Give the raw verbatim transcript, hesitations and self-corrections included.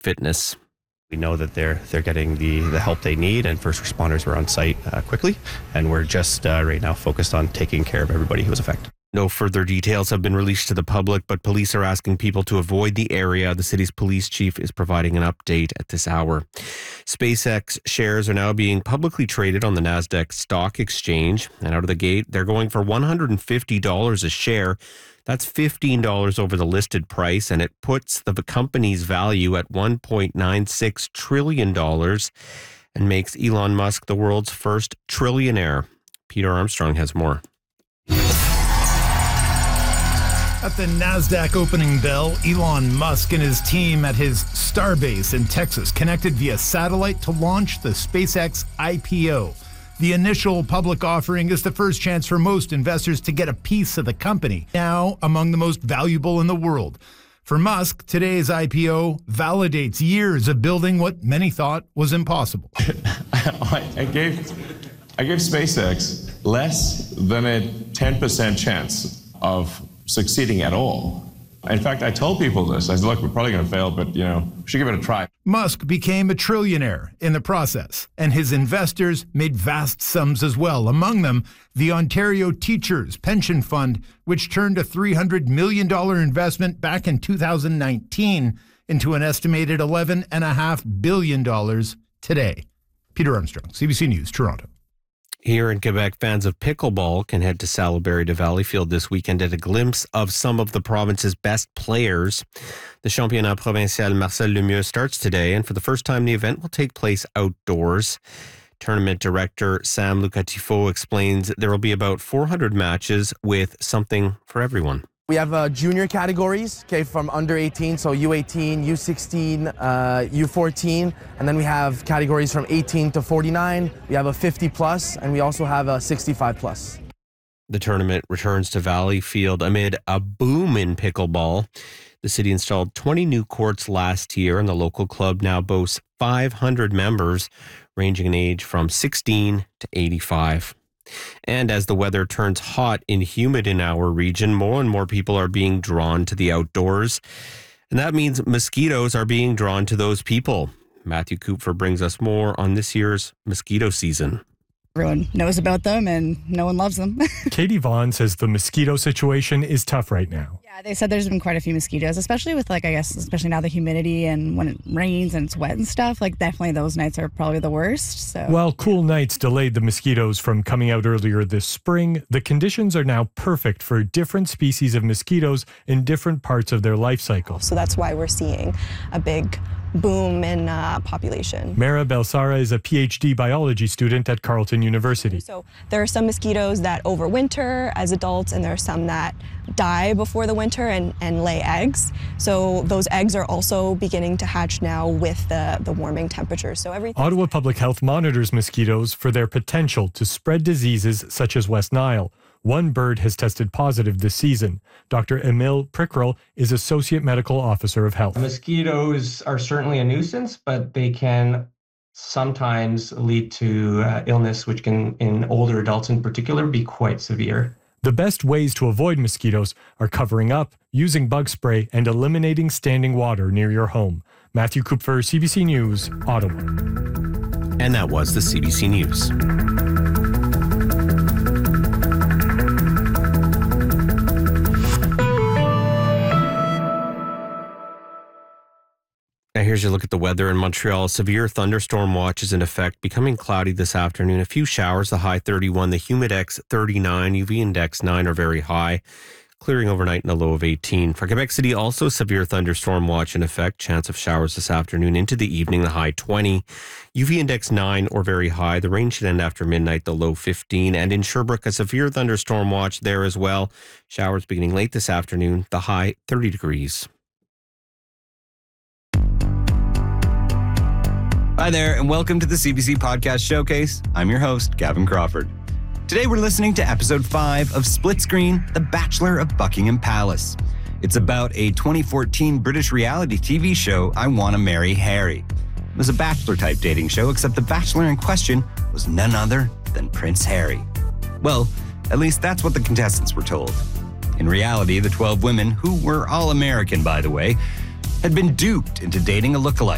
fitness. We know that they're they're getting the, the help they need, and first responders were on site uh, quickly, and we're just uh, right now focused on taking care of everybody who was affected. No further details have been released to the public, but police are asking people to avoid the area. The city's police chief is providing an update at this hour. SpaceX shares are now being publicly traded on the Nasdaq Stock Exchange, and out of the gate, they're going for one hundred fifty dollars a share. That's fifteen dollars over the listed price, and it puts the company's value at one point nine six trillion dollars and makes Elon Musk the world's first trillionaire. Peter Armstrong has more. At the NASDAQ opening bell, Elon Musk and his team at his Starbase in Texas connected via satellite to launch the SpaceX I P O. The initial public offering is the first chance for most investors to get a piece of the company, now among the most valuable in the world. For Musk, today's I P O validates years of building what many thought was impossible. I gave, I gave SpaceX less than a ten percent chance of succeeding at all. In fact, I told people this. I said, look, we're probably going to fail, but, you know, we should give it a try. Musk became a trillionaire in the process, and his investors made vast sums as well. Among them, the Ontario Teachers Pension Fund, which turned a three hundred million dollars investment back in two thousand nineteen into an estimated eleven point five billion dollars today. Peter Armstrong, C B C News, Toronto. Here in Quebec, fans of pickleball can head to Salaberry to Valleyfield this weekend to get a glimpse of some of the province's best players. The Championnat Provincial Marcel Lemieux starts today, and for the first time, the event will take place outdoors. Tournament director Sam Lucatifo explains there will be about four hundred matches with something for everyone. We have uh, junior categories, okay, from under eighteen, so U eighteen, U sixteen, uh, U fourteen, and then we have categories from eighteen to forty-nine. We have a fifty plus, and we also have a sixty-five plus. The tournament returns to Valleyfield amid a boom in pickleball. The city installed twenty new courts last year, and the local club now boasts five hundred members, ranging in age from sixteen to eighty-five. And as the weather turns hot and humid in our region, more and more people are being drawn to the outdoors. And that means mosquitoes are being drawn to those people. Matthew Kupfer brings us more on this year's mosquito season. Everyone knows about them and no one loves them. Katie Vaughn says the mosquito situation is tough right now. Yeah, they said there's been quite a few mosquitoes, especially with, like, I guess, especially now the humidity and when it rains and it's wet and stuff. Like, definitely those nights are probably the worst. So, while cool nights delayed the mosquitoes from coming out earlier this spring, the conditions are now perfect for different species of mosquitoes in different parts of their life cycle. So that's why we're seeing a big boom in uh, population. Mara Belsara is a P H D biology student at Carleton University. So there are some mosquitoes that overwinter as adults, and there are some that die before the winter and, and lay eggs. So those eggs are also beginning to hatch now with the, the warming temperatures. So everything. Ottawa Public Health monitors mosquitoes for their potential to spread diseases such as West Nile. One bird has tested positive this season. Doctor Emil Prickrell is Associate Medical Officer of Health. Mosquitoes are certainly a nuisance, but they can sometimes lead to uh, illness, which can, in older adults in particular, be quite severe. The best ways to avoid mosquitoes are covering up, using bug spray, and eliminating standing water near your home. Matthew Kupfer, C B C News, Ottawa. And that was the C B C News. Now here's your look at the weather in Montreal. Severe thunderstorm watch is in effect, becoming cloudy this afternoon. A few showers, the high thirty-one, the humidex thirty-nine, U V index nine are very high. Clearing overnight and a low of eighteen. For Quebec City, also severe thunderstorm watch in effect. Chance of showers this afternoon into the evening, the high twenty. U V index nine or very high. The rain should end after midnight, the low fifteen. And in Sherbrooke, a severe thunderstorm watch there as well. Showers beginning late this afternoon, the high thirty degrees. Hi there, and welcome to the C B C Podcast Showcase. I'm your host, Gavin Crawford. Today we're listening to episode five of Split Screen, The Bachelor of Buckingham Palace. It's about a twenty fourteen British reality T V show, I Wanna Marry Harry. It was a bachelor-type dating show, except the bachelor in question was none other than Prince Harry. Well, at least that's what the contestants were told. In reality, the twelve women, who were all American by the way, had been duped into dating a lookalike.